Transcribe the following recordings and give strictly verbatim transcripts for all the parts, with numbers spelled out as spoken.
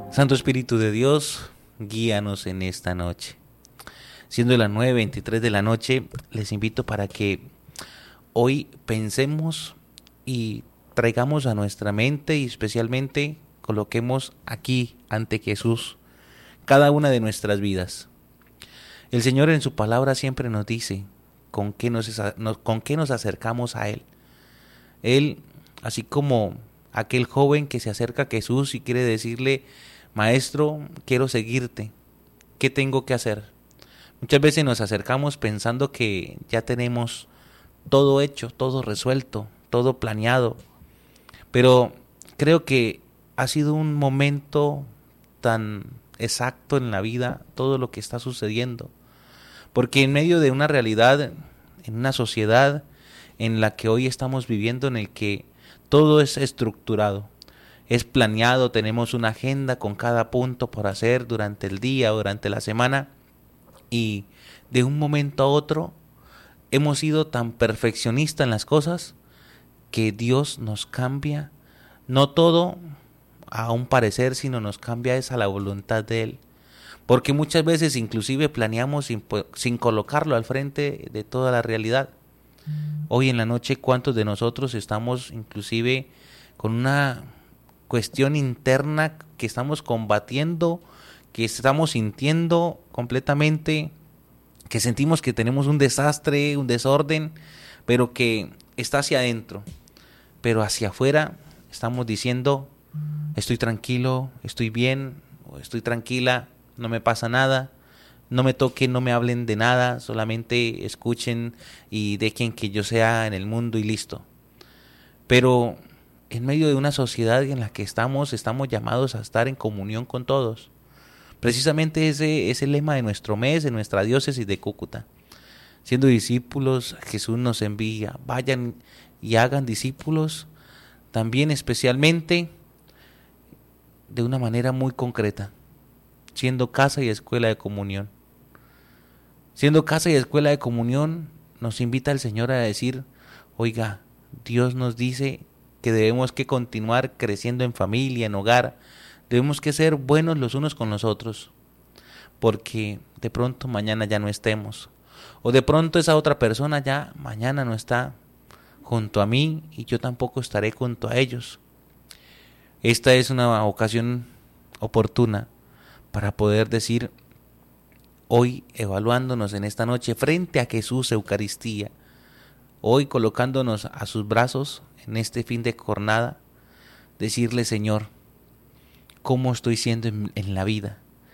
Santo Espíritu de Dios, guíanos en esta noche. Siendo las nueve veintitrés de la noche, les invito para que hoy pensemos y traigamos a nuestra mente y especialmente coloquemos aquí ante Jesús cada una de nuestras vidas. El Señor en su palabra siempre nos dice con qué nos, con qué nos acercamos a Él. Él, así como aquel joven que se acerca a Jesús y quiere decirle: Maestro, quiero seguirte, ¿qué tengo que hacer? Muchas veces nos acercamos pensando que ya tenemos todo hecho, todo resuelto, todo planeado, pero creo que ha sido un momento tan exacto en la vida todo lo que está sucediendo, porque en medio de una realidad, en una sociedad en la que hoy estamos viviendo, en el que todo es estructurado, es planeado, tenemos una agenda con cada punto por hacer durante el día o durante la semana, y de un momento a otro hemos sido tan perfeccionistas en las cosas que Dios nos cambia, no todo a un parecer, sino nos cambia esa la voluntad de Él, porque muchas veces inclusive planeamos sin, sin colocarlo al frente de toda la realidad. Hoy en la noche, ¿cuántos de nosotros estamos inclusive con una cuestión interna que estamos combatiendo, que estamos sintiendo completamente, que sentimos que tenemos un desastre, un desorden, pero que está hacia adentro, pero hacia afuera estamos diciendo: estoy tranquilo, estoy bien, estoy tranquila, no me pasa nada, no me toquen, no me hablen de nada, solamente escuchen y dejen que yo sea en el mundo y listo. Pero en medio de una sociedad en la que estamos, estamos llamados a estar en comunión con todos. Precisamente ese es el lema de nuestro mes, de nuestra diócesis de Cúcuta. Siendo discípulos, Jesús nos envía: vayan y hagan discípulos, también especialmente de una manera muy concreta, siendo casa y escuela de comunión. Siendo casa y escuela de comunión, nos invita el Señor a decir: oiga, Dios nos dice que debemos que continuar creciendo en familia, en hogar, debemos que ser buenos los unos con los otros, porque de pronto mañana ya no estemos, o de pronto esa otra persona ya mañana no está junto a mí y yo tampoco estaré junto a ellos. Esta es una ocasión oportuna para poder decir, hoy evaluándonos en esta noche frente a Jesús Eucaristía, hoy colocándonos a sus brazos en este fin de jornada, decirle: Señor, ¿cómo estoy siendo en, en la vida?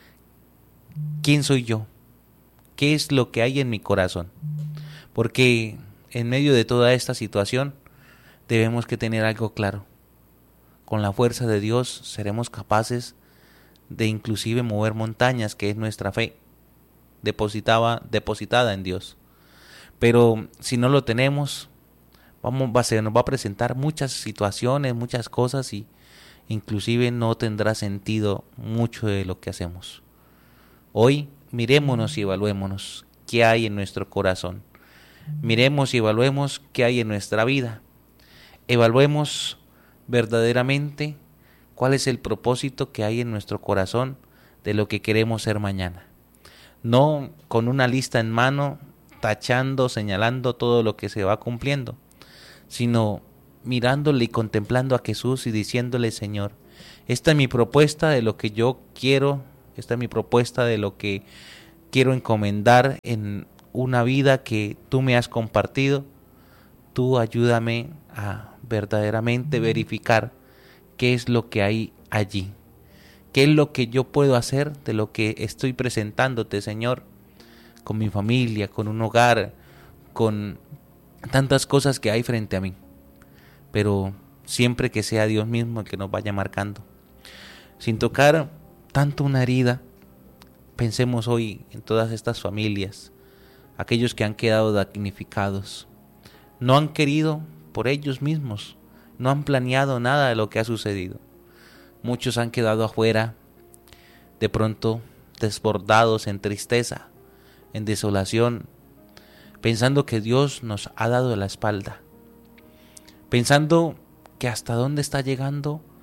¿Quién soy yo? ¿Qué es lo que hay en mi corazón? Porque en medio de toda esta situación debemos que tener algo claro. Con la fuerza de Dios seremos capaces de inclusive mover montañas, que es nuestra fe depositada, depositada en Dios. Pero si no lo tenemos, vamos, va a ser, nos va a presentar muchas situaciones, muchas cosas, y inclusive no tendrá sentido mucho de lo que hacemos. Hoy mirémonos y evaluémonos qué hay en nuestro corazón. Miremos y evaluemos qué hay en nuestra vida. Evaluemos verdaderamente cuál es el propósito que hay en nuestro corazón de lo que queremos ser mañana. No con una lista en mano, tachando, señalando todo lo que se va cumpliendo, sino mirándole y contemplando a Jesús y diciéndole: Señor, esta es mi propuesta de lo que yo quiero, esta es mi propuesta de lo que quiero encomendar en una vida que tú me has compartido. Tú ayúdame a verdaderamente verificar qué es lo que hay allí, qué es lo que yo puedo hacer de lo que estoy presentándote, Señor, con mi familia, con un hogar, con tantas cosas que hay frente a mí, pero siempre que sea Dios mismo el que nos vaya marcando. Sin tocar tanto una herida, pensemos hoy en todas estas familias, aquellos que han quedado damnificados, no han querido por ellos mismos, no han planeado nada de lo que ha sucedido. Muchos han quedado afuera, de pronto desbordados en tristeza, en desolación, pensando que Dios nos ha dado la espalda, pensando que hasta dónde está llegando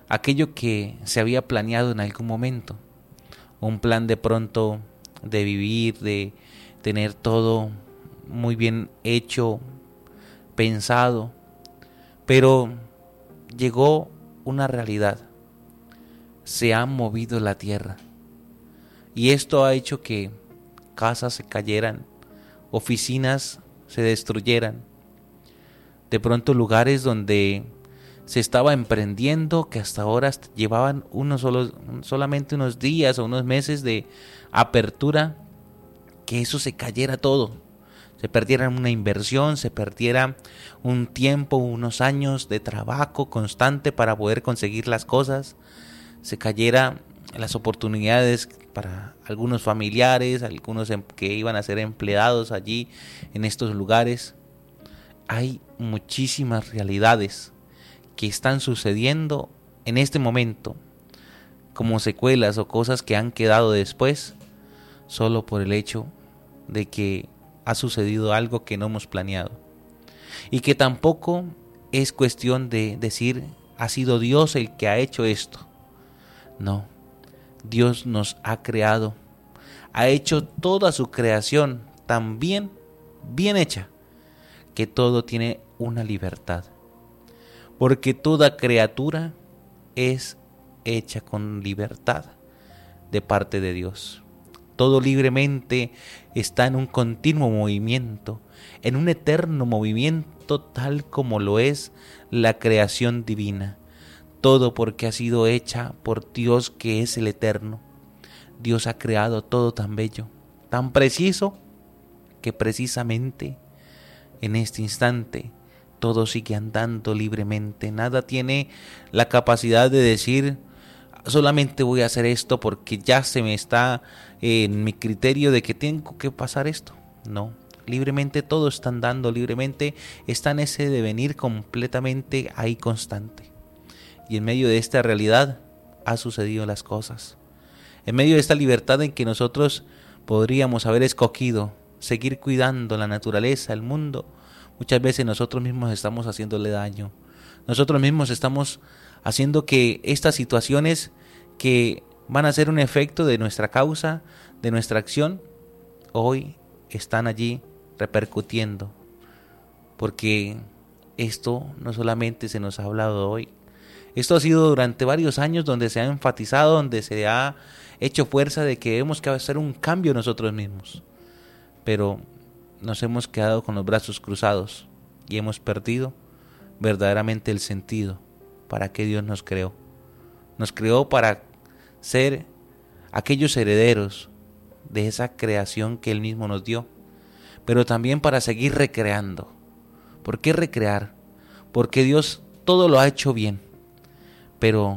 aquello que se había planeado en algún momento. Un plan de pronto de vivir, de tener todo muy bien hecho, pensado, pero llegó una realidad. Se ha movido la tierra y esto ha hecho que casas se cayeran, oficinas se destruyeran, de pronto lugares donde se estaba emprendiendo que hasta ahora llevaban unos solos, solamente unos días o unos meses de apertura, que eso se cayera todo, se perdiera una inversión, se perdiera un tiempo, unos años de trabajo constante para poder conseguir las cosas, se cayera las oportunidades para algunos familiares, algunos que iban a ser empleados allí en estos lugares. Hay muchísimas realidades que están sucediendo en este momento como secuelas o cosas que han quedado después solo por el hecho de que ha sucedido algo que no hemos planeado y que tampoco es cuestión de decir ha sido Dios el que ha hecho esto. No, Dios nos ha creado, ha hecho toda su creación tan bien, bien hecha, que todo tiene una libertad. Porque toda criatura es hecha con libertad de parte de Dios. Todo libremente está en un continuo movimiento, en un eterno movimiento tal como lo es la creación divina. Todo porque ha sido hecha por Dios que es el eterno. Dios ha creado todo tan bello, tan preciso, que precisamente en este instante todo sigue andando libremente. Nada tiene la capacidad de decir solamente voy a hacer esto porque ya se me está en mi criterio de que tengo que pasar esto. No, libremente todo está andando, libremente está en ese devenir completamente ahí constante. Y en medio de esta realidad ha sucedido las cosas. En medio de esta libertad en que nosotros podríamos haber escogido seguir cuidando la naturaleza, el mundo, muchas veces nosotros mismos estamos haciéndole daño. Nosotros mismos estamos haciendo que estas situaciones que van a ser un efecto de nuestra causa, de nuestra acción, hoy están allí repercutiendo. Porque esto no solamente se nos ha hablado hoy, esto ha sido durante varios años donde se ha enfatizado, donde se ha hecho fuerza de que debemos que hacer un cambio nosotros mismos. Pero nos hemos quedado con los brazos cruzados y hemos perdido verdaderamente el sentido para que Dios nos creó. Nos creó para ser aquellos herederos de esa creación que Él mismo nos dio, pero también para seguir recreando. ¿Por qué recrear? Porque Dios todo lo ha hecho bien, pero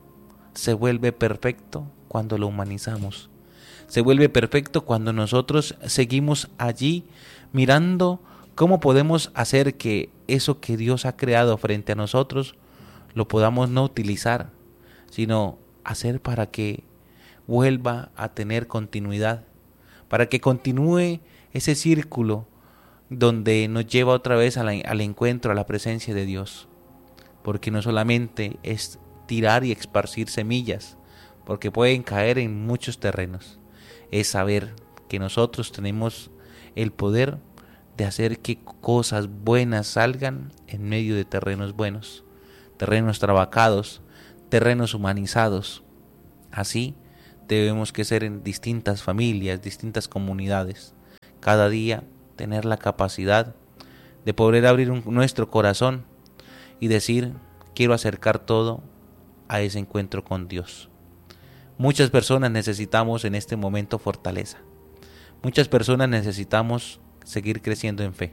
se vuelve perfecto cuando lo humanizamos. Se vuelve perfecto cuando nosotros seguimos allí mirando cómo podemos hacer que eso que Dios ha creado frente a nosotros lo podamos no utilizar, sino hacer para que vuelva a tener continuidad, para que continúe ese círculo donde nos lleva otra vez a la, al encuentro, a la presencia de Dios. Porque no solamente es tirar y esparcir semillas, porque pueden caer en muchos terrenos. Es saber que nosotros tenemos el poder de hacer que cosas buenas salgan en medio de terrenos buenos, terrenos trabajados, terrenos humanizados. Así debemos que ser en distintas familias, distintas comunidades. Cada día tener la capacidad de poder abrir un, nuestro corazón y decir, quiero acercar todo a ese encuentro con Dios. Muchas personas necesitamos en este momento fortaleza. Muchas personas necesitamos seguir creciendo en fe.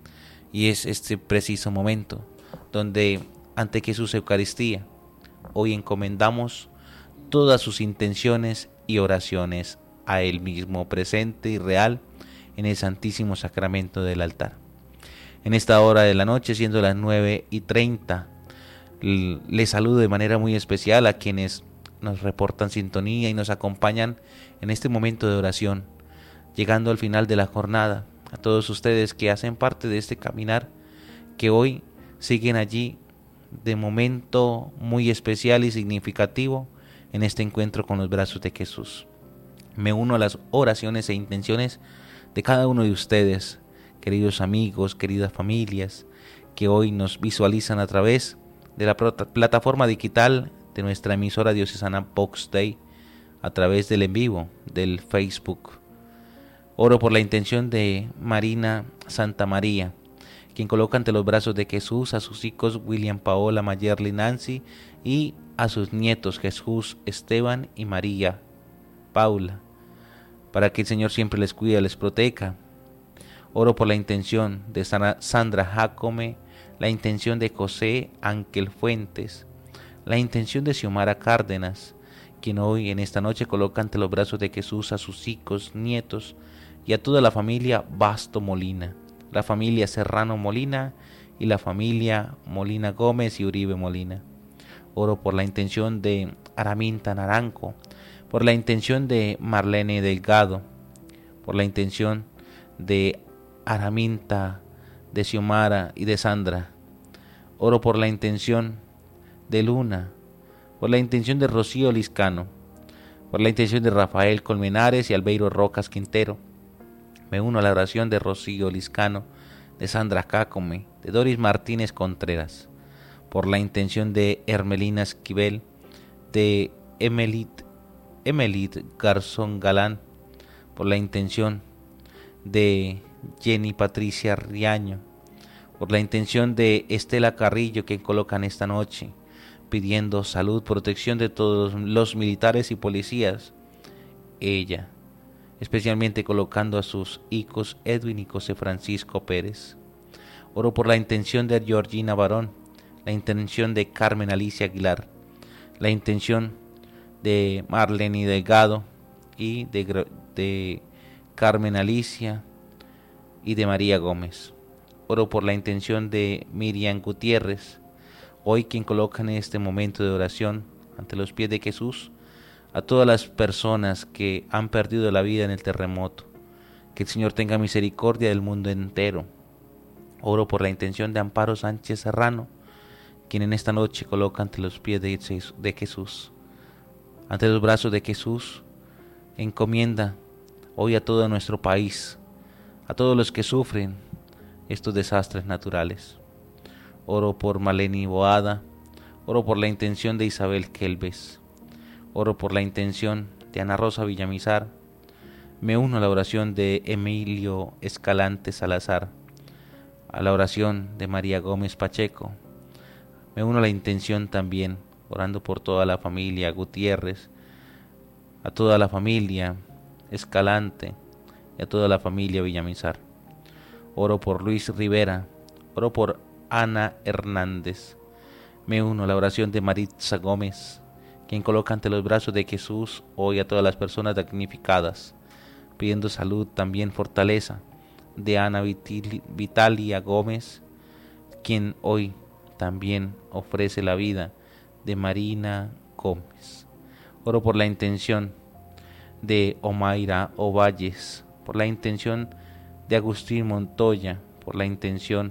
Y es este preciso momento donde ante Jesús Eucaristía hoy encomendamos todas sus intenciones y oraciones a Él mismo, presente y real en el Santísimo Sacramento del altar. En esta hora de la noche, siendo las nueve y treinta, les saludo de manera muy especial a quienes nos reportan sintonía y nos acompañan en este momento de oración, llegando al final de la jornada. A todos ustedes que hacen parte de este caminar, que hoy siguen allí de momento muy especial y significativo en este encuentro con los brazos de Jesús. Me uno a las oraciones e intenciones de cada uno de ustedes, queridos amigos, queridas familias, que hoy nos visualizan a través de la plataforma digital de nuestra emisora diocesana Vox Dei, a través del en vivo del Facebook. Oro por la intención de Marina Santa María, quien coloca ante los brazos de Jesús a sus hijos William, Paola, Mayerly, Nancy y a sus nietos Jesús, Esteban y María Paula, para que el Señor siempre les cuide, les proteja. Oro por la intención de Sandra Jacome, la intención de José Ángel Fuentes, la intención de Xiomara Cárdenas, quien hoy en esta noche coloca ante los brazos de Jesús a sus hijos, nietos y a toda la familia Basto Molina, la familia Serrano Molina y la familia Molina Gómez y Uribe Molina. Oro por la intención de Araminta Naranjo, por la intención de Marlene Delgado, por la intención de Araminta, de Xiomara y de Sandra. Oro por la intención de Luna, por la intención de Rocío Liscano, por la intención de Rafael Colmenares y Albeiro Rocas Quintero. Me uno a la oración de Rocío Liscano, de Sandra Cácome, de Doris Martínez Contreras, por la intención de Hermelina Esquivel, de Emelit, Emelit Garzón Galán, por la intención de Jenny Patricia Riaño, por la intención de Estela Carrillo, que colocan esta noche, pidiendo salud, protección de todos los militares y policías. Ella, especialmente colocando a sus hijos Edwin y José Francisco Pérez. Oro por la intención de Georgina Barón, la intención de Carmen Alicia Aguilar, la intención de Marlene Delgado y de, de Carmen Alicia y de María Gómez. Oro por la intención de Miriam Gutiérrez, hoy quien coloca en este momento de oración ante los pies de Jesús a todas las personas que han perdido la vida en el terremoto. Que el Señor tenga misericordia del mundo entero. Oro por la intención de Amparo Sánchez Serrano, quien en esta noche coloca ante los pies de Jesús, ante los brazos de Jesús, encomienda hoy a todo nuestro país, a todos los que sufren estos desastres naturales. Oro por Maleni Boada, oro por la intención de Isabel Kelves, oro por la intención de Ana Rosa Villamizar. Me uno a la oración de Emilio Escalante Salazar, a la oración de María Gómez Pacheco. Me uno a la intención también, orando por toda la familia Gutiérrez, a toda la familia Escalante y a toda la familia Villamizar. Oro por Luis Rivera, oro por Ana Hernández. Me uno a la oración de Maritza Gómez, quien coloca ante los brazos de Jesús hoy a todas las personas damnificadas, pidiendo salud, también fortaleza, de Ana Vitalia Gómez, quien hoy también ofrece la vida de Marina Gómez. Oro por la intención de Omaira Ovalles, por la intención de Agustín Montoya, por la intención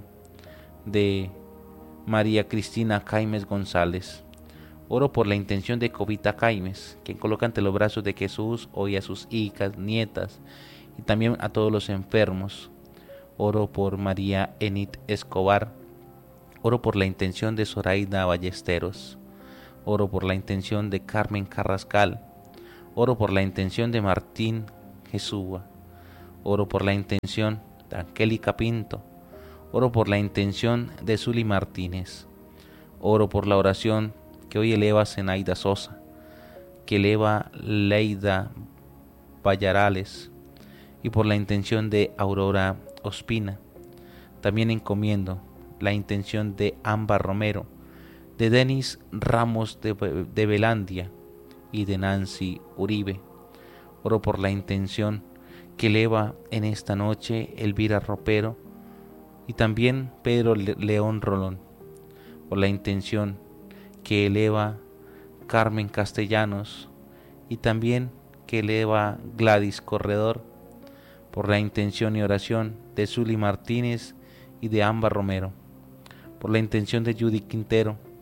de María Cristina Caimes González. Oro por la intención de Covita Caimes, quien coloca ante los brazos de Jesús hoy a sus hijas, nietas y también a todos los enfermos. Oro por María Enid Escobar. Oro por la intención de Zoraida Ballesteros. Oro por la intención de Carmen Carrascal. Oro por la intención de Martín Jesúa. Oro por la intención de Angélica Pinto. Oro por la intención de Zuli Martínez. Oro por la oración que hoy eleva Zenaida Sosa, que eleva Leida Vallarales, y por la intención de Aurora Ospina. También encomiendo la intención de Amba Romero, de Denis Ramos de, de Velandia y de Nancy Uribe. Oro por la intención que eleva en esta noche Elvira Ropero y también Pedro León Rolón, por la intención que eleva Carmen Castellanos y también que eleva Gladys Corredor, por la intención y oración de Zuli Martínez y de Amba Romero, por la intención de Judy Quintero,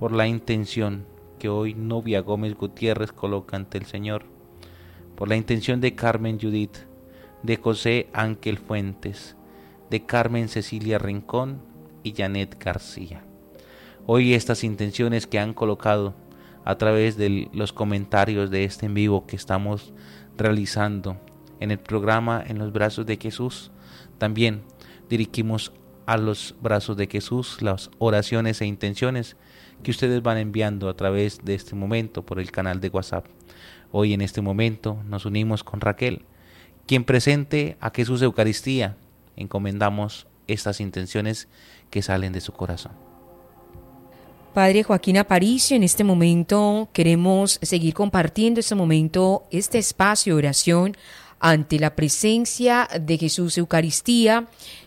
por la intención que hoy Nubia Gómez Gutiérrez coloca ante el Señor, por la intención de Carmen Judith, de José Ángel Fuentes, de Carmen Cecilia Rincón y Janet García. Hoy estas intenciones que han colocado a través de los comentarios de este en vivo que estamos realizando en el programa En los Brazos de Jesús, también dirigimos a los brazos de Jesús las oraciones e intenciones que ustedes van enviando a través de este momento por el canal de WhatsApp. Hoy en este momento nos unimos con Raquel, quien presente a Jesús Eucaristía. Encomendamos estas intenciones que salen de su corazón. Padre Joaquín Aparicio, en este momento queremos seguir compartiendo este momento, este espacio de oración ante la presencia de Jesús Eucaristía,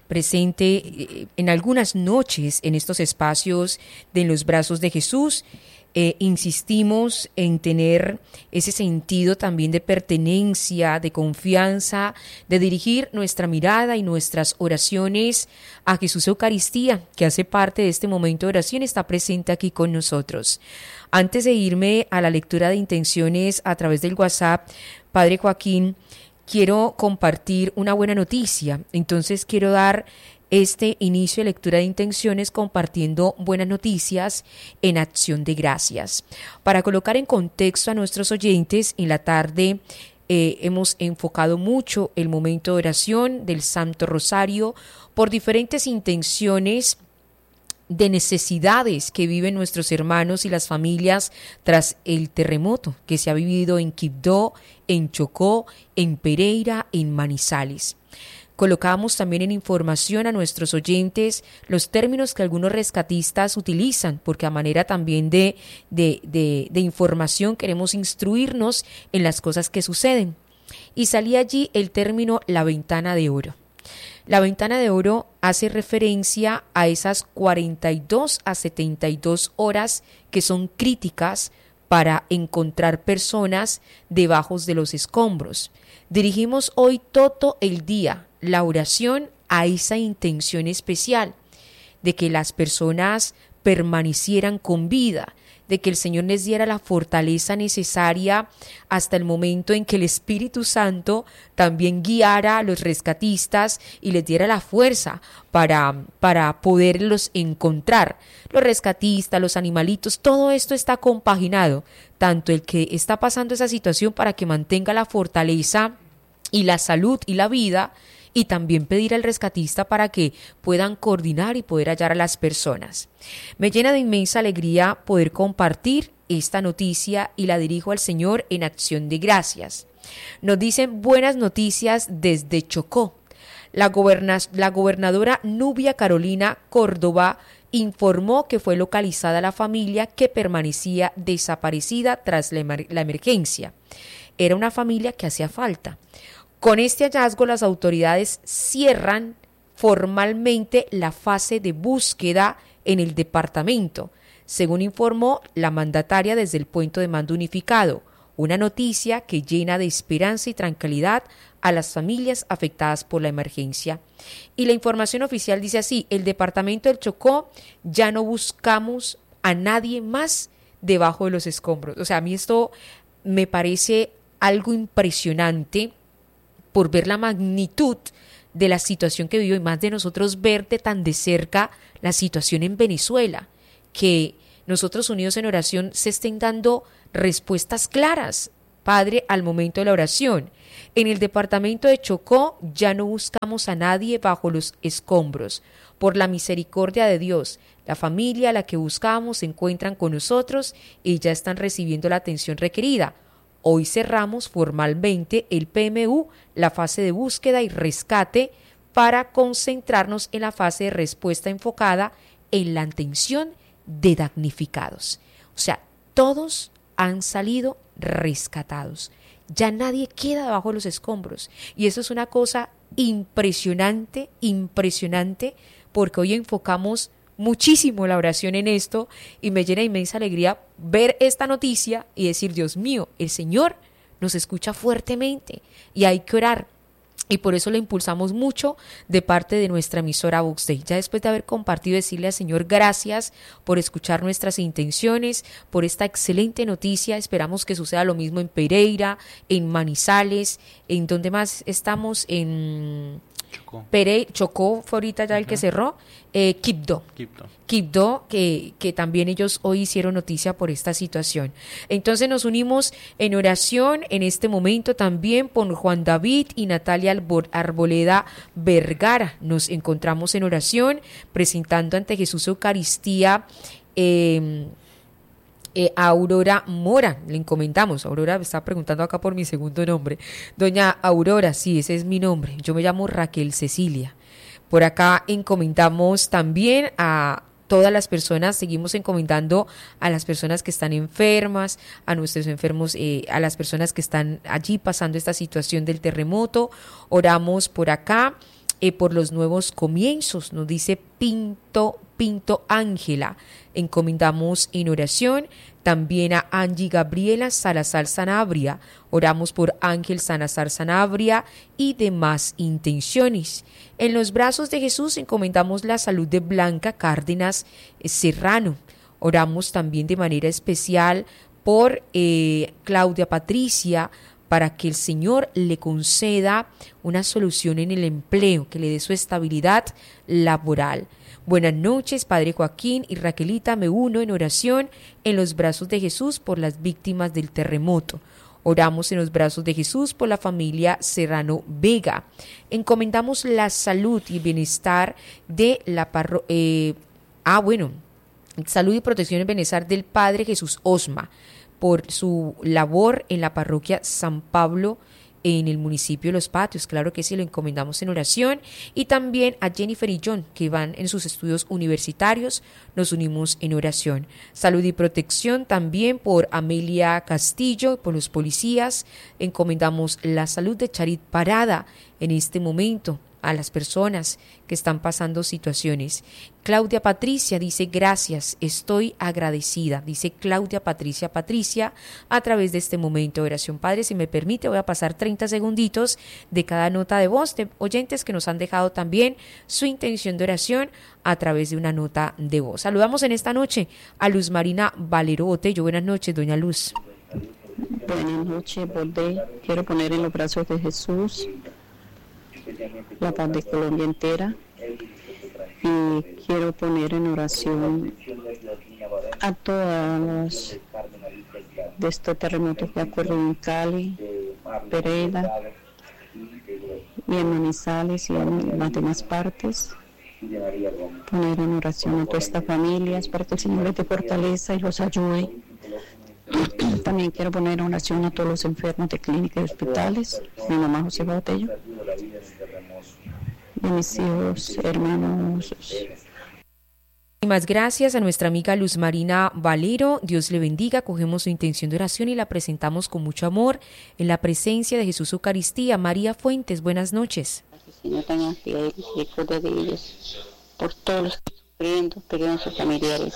presente en algunas noches en estos espacios de En los Brazos de Jesús. Eh, insistimos en tener ese sentido también de pertenencia, de confianza, de dirigir nuestra mirada y nuestras oraciones a Jesús Eucaristía, que hace parte de este momento de oración, está presente aquí con nosotros. Antes de irme a la lectura de intenciones a través del WhatsApp, Padre Joaquín, quiero compartir una buena noticia. Entonces quiero dar este inicio de lectura de intenciones compartiendo buenas noticias en acción de gracias. Para colocar en contexto a nuestros oyentes, en la tarde eh, hemos enfocado mucho el momento de oración del Santo Rosario por diferentes intenciones de necesidades que viven nuestros hermanos y las familias tras el terremoto que se ha vivido en Quibdó, en Chocó, en Pereira, en Manizales. Colocamos también en información a nuestros oyentes los términos que algunos rescatistas utilizan, porque a manera también de, de, de, de información queremos instruirnos en las cosas que suceden. Y salía allí el término la ventana de oro. La ventana de oro hace referencia a esas cuarenta y dos a setenta y dos horas que son críticas para encontrar personas debajo de los escombros. Dirigimos hoy todo el día la oración a esa intención especial de que las personas permanecieran con vida, de que el Señor les diera la fortaleza necesaria hasta el momento en que el Espíritu Santo también guiara a los rescatistas y les diera la fuerza para, para poderlos encontrar. Los rescatistas, los animalitos, todo esto está compaginado, tanto el que está pasando esa situación para que mantenga la fortaleza y la salud y la vida, y también pedir al rescatista para que puedan coordinar y poder hallar a las personas. Me llena de inmensa alegría poder compartir esta noticia y la dirijo al Señor en acción de gracias. Nos dicen buenas noticias desde Chocó. La, goberna- la gobernadora Nubia Carolina Córdoba informó que fue localizada la familia que permanecía desaparecida tras la, emer- la emergencia. Era una familia que hacía falta. Con este hallazgo, las autoridades cierran formalmente la fase de búsqueda en el departamento, según informó la mandataria desde el puesto de mando unificado, una noticia que llena de esperanza y tranquilidad a las familias afectadas por la emergencia. Y la información oficial dice así: el departamento del Chocó ya no buscamos a nadie más debajo de los escombros. O sea, a mí esto me parece algo impresionante, por ver la magnitud de la situación que vivió y más de nosotros verte tan de cerca la situación en Venezuela, que nosotros unidos en oración se estén dando respuestas claras, Padre, al momento de la oración. En el departamento de Chocó ya no buscamos a nadie bajo los escombros. Por la misericordia de Dios, la familia a la que buscábamos se encuentran con nosotros y ya están recibiendo la atención requerida. Hoy cerramos formalmente el P M U, la fase de búsqueda y rescate, para concentrarnos en la fase de respuesta enfocada en la atención de damnificados. O sea, todos han salido rescatados. Ya nadie queda debajo de los escombros. Y eso es una cosa impresionante, impresionante, porque hoy enfocamos muchísimo la oración en esto y me llena de inmensa alegría ver esta noticia y decir, Dios mío, el Señor nos escucha fuertemente y hay que orar. Y por eso lo impulsamos mucho de parte de nuestra emisora Vox Day. Ya después de haber compartido, decirle al Señor gracias por escuchar nuestras intenciones, por esta excelente noticia. Esperamos que suceda lo mismo en Pereira, en Manizales, en donde más estamos, en Chocó. Pereira, Chocó fue ahorita ya el Ujú. que cerró, eh, Quibdó. Quibdó. Quibdó, que, que también ellos hoy hicieron noticia por esta situación. Entonces nos unimos en oración en este momento también por Juan David y Natalia Arbor- Arboleda Vergara. Nos encontramos en oración presentando ante Jesús Eucaristía eh, eh, a Aurora Mora, le encomendamos. Aurora me está preguntando acá por mi segundo nombre. Doña Aurora, sí, ese es mi nombre. Yo me llamo Raquel Cecilia. Por acá encomendamos también a todas las personas, seguimos encomendando a las personas que están enfermas, a nuestros enfermos, eh, a las personas que están allí pasando esta situación del terremoto. Oramos por acá, eh, por los nuevos comienzos, nos dice Pinto, Pinto Ángela. Encomendamos en oración también a Angie Gabriela Salazar Sanabria. Oramos por Ángel Salazar Sanabria y demás intenciones. En los brazos de Jesús encomendamos la salud de Blanca Cárdenas Serrano. Oramos también de manera especial por eh, Claudia Patricia, para que el Señor le conceda una solución en el empleo, que le dé su estabilidad laboral. Buenas noches, Padre Joaquín y Raquelita, me uno en oración en los brazos de Jesús por las víctimas del terremoto. Oramos en los brazos de Jesús por la familia Serrano Vega. Encomendamos la salud y bienestar de la parroquia. Eh, ah, bueno, salud y protección y bienestar del Padre Jesús Osma por su labor en la parroquia San Pablo en el municipio de Los Patios. Claro que sí, lo encomendamos en oración. Y también a Jennifer y John, que van en sus estudios universitarios, nos unimos en oración. Salud y protección también por Amelia Castillo, por los policías. Encomendamos la salud de Charit Parada en este momento a las personas que están pasando situaciones. Claudia Patricia dice gracias, estoy agradecida, dice Claudia Patricia Patricia a través de este momento de oración. Padre, si me permite, voy a pasar treinta segunditos de cada nota de voz de oyentes que nos han dejado también su intención de oración a través de una nota de voz. Saludamos en esta noche a Luz Marina Valero Botello. Buenas noches, doña Luz. Buenas noches, Bordé. Quiero poner en los brazos de Jesús la paz de Colombia entera, y quiero poner en oración a todos los de estos terremotos que ocurren en Cali, Pereira y en Manizales y en las demás partes. Poner en oración a todas estas familias para que el Señor les dé fortaleza y los ayude. También quiero poner en oración a todos los enfermos de clínicas y hospitales, mi mamá José Botello, y a mis hijos, hermanos. Muchísimas gracias a nuestra amiga Luz Marina Valero. Dios le bendiga. Cogemos su intención de oración y la presentamos con mucho amor en la presencia de Jesús Eucaristía. María Fuentes, buenas noches. Señor, tenga piedad y misericordia de ellos, por todos los que están sufriendo, perdieron sus familiares.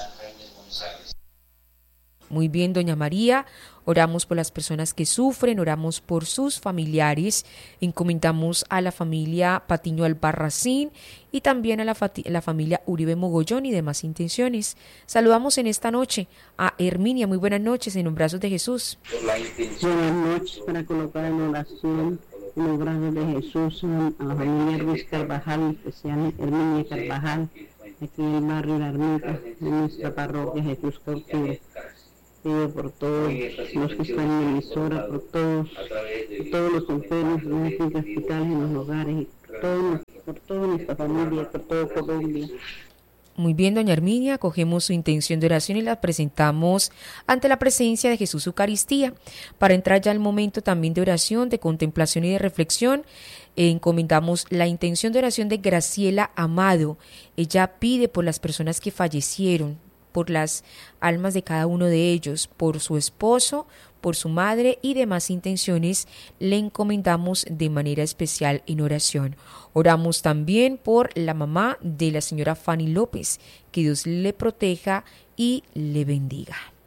Muy bien, doña María, oramos por las personas que sufren, oramos por sus familiares, encomendamos a la familia Patiño Albarracín y también a la, fati- la familia Uribe Mogollón y demás intenciones. Saludamos en esta noche a Herminia, muy buenas noches, en los brazos de Jesús. Buenas noches, para colocar en oración en los brazos de Jesús a la familia Ruiz Carvajal, en especial Herminia Carvajal, aquí en el barrio La Ermita, en nuestra parroquia Jesús Cautivo. Pido por todos los que están en la emisora, por todos, por todos los enfermos en las clínicas, hospitales, en los hogares, y por, todo, por toda nuestra familia, por todo Colombia. Muy bien, doña Herminia, cogemos su intención de oración y la presentamos ante la presencia de Jesús Eucaristía. Para entrar ya al momento también de oración, de contemplación y de reflexión, eh, encomendamos la intención de oración de Graciela Amado. Ella pide por las personas que fallecieron, por las almas de cada uno de ellos, por su esposo, por su madre y demás intenciones, le encomendamos de manera especial en oración. Oramos también por la mamá de la señora Fanny López, que Dios le proteja y le bendiga.